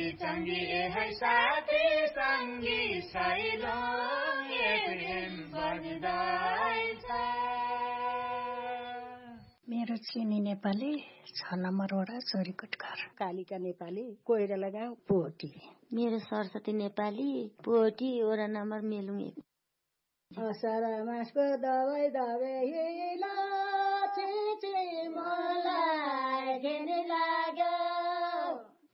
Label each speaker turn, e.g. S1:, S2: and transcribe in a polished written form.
S1: चङ्गी है साथी सङ्गी सैलो प्रेम बन्दैछ।
S2: मेरो चिनी नेपाली 6 नम्बर वडा चोरीकोट घर।
S3: कालिका नेपाली कोइराला गाउँ पोटी।
S4: मेरो सरस्वती नेपाली पोटी वडा नम्बर मेलुङ 1।
S3: असार मासको दबाई दबाई